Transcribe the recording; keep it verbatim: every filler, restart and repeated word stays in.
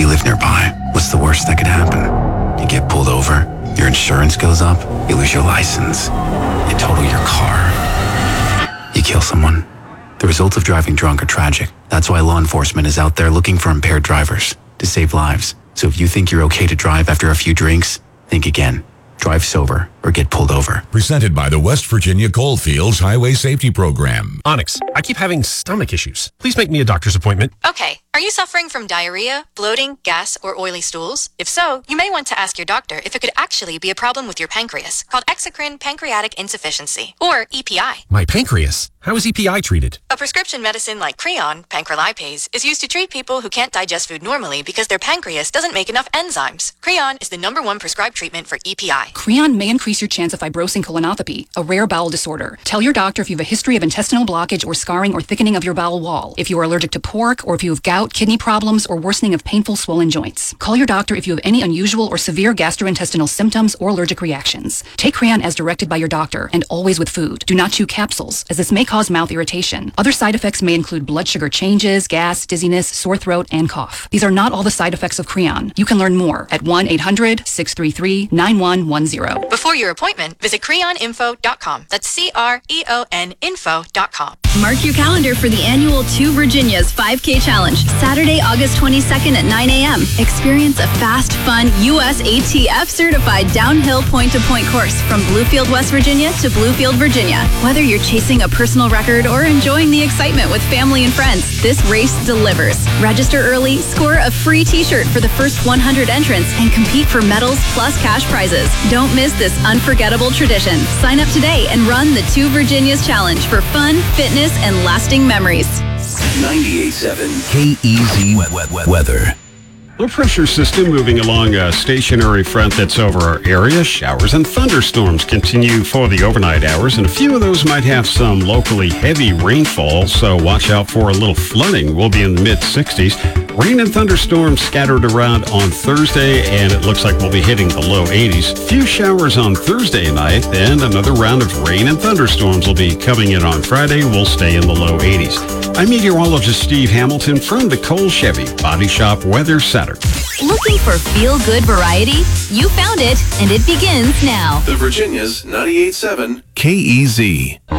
you live nearby. What's the worst that could happen? You get pulled over, your insurance goes up, you lose your license, you total your car, you kill someone. The results of driving drunk are tragic. That's why law enforcement is out there looking for impaired drivers to save lives. So if you think you're okay to drive after a few drinks, think again. Drive sober or get pulled over. Presented by the West Virginia Coalfields Highway Safety Program. Onyx, I keep having stomach issues. Please make me a doctor's appointment. Okay. Are you suffering from diarrhea, bloating, gas, or oily stools? If so, you may want to ask your doctor if it could actually be a problem with your pancreas, called exocrine pancreatic insufficiency, or E P I. My pancreas? How is E P I treated? A prescription medicine like Creon, pancrelipase, is used to treat people who can't digest food normally because their pancreas doesn't make enough enzymes. Creon is the number one prescribed treatment for E P I. Creon may increase your chance of fibrosing colonopathy, a rare bowel disorder. Tell your doctor if you have a history of intestinal blockage or scarring or thickening of your bowel wall, if you are allergic to pork, or if you have gout, kidney problems, or worsening of painful swollen joints. Call your doctor if you have any unusual or severe gastrointestinal symptoms or allergic reactions. Take Creon as directed by your doctor and always with food. Do not chew capsules, as this may cause mouth irritation. Other side effects may include blood sugar changes, gas, dizziness, sore throat, and cough. These are not all the side effects of Creon. You can learn more at one eight hundred, six three three, nine one one zero. Before your appointment, visit creon info dot com. That's C R E O N info dot com. Mark your calendar for the annual Two Virginias five K Challenge, Saturday, August twenty-second at nine a.m. Experience a fast, fun, U S A T F certified downhill point-to-point course from Bluefield, West Virginia to Bluefield, Virginia. Whether you're chasing a personal record or enjoying the excitement with family and friends, this race delivers. Register early, score a free t-shirt for the first one hundred entrants, and compete for medals plus cash prizes. Don't miss this unforgettable tradition. Sign up today and run the Two Virginias Challenge for fun, fitness, and lasting memories. ninety-eight point seven K E Z weather. Low pressure system moving along a stationary front that's over our area. Showers and thunderstorms continue for the overnight hours, and a few of those might have some locally heavy rainfall, so watch out for a little flooding. We'll be in the mid sixties. Rain and thunderstorms scattered around on Thursday, and it looks like we'll be hitting the low eighties. Few showers on Thursday night, and another round of rain and thunderstorms will be coming in on Friday. We'll stay in the low eighties. I'm meteorologist Steve Hamilton from the Cole Chevy Body Shop Weather Center. Looking for feel-good variety? You found it, and it begins now. The Virginia's ninety-eight point seven K E Z.